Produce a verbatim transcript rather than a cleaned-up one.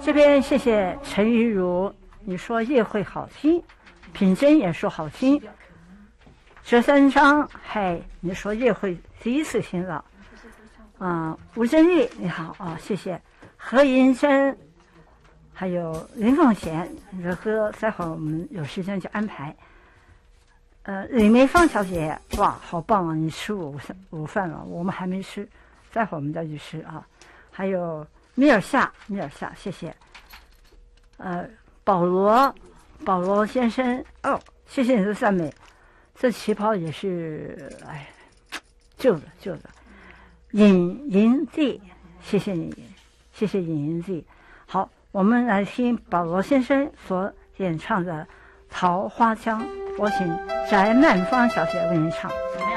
这边谢谢陈玉茹，你说叶会好听，品珍也说好听。折三章，嗨，你说叶会第一次听到。啊、呃，吴珍玉你好啊，谢谢。何银珍，还有林凤贤，这歌待会儿我们有时间就安排。呃，李梅芳小姐，哇，好棒啊！你吃午午饭了，我们还没吃，待会儿我们再去吃啊。还有米尔夏，米尔夏，谢谢。呃，保罗，保罗先生，哦，谢谢你的赞美。这旗袍也是，哎，旧的旧的。尹银地，谢谢你，谢谢尹银地。好，我们来听保罗先生所演唱的《桃花江》，我请翟曼芳小姐为您唱。 怎么样？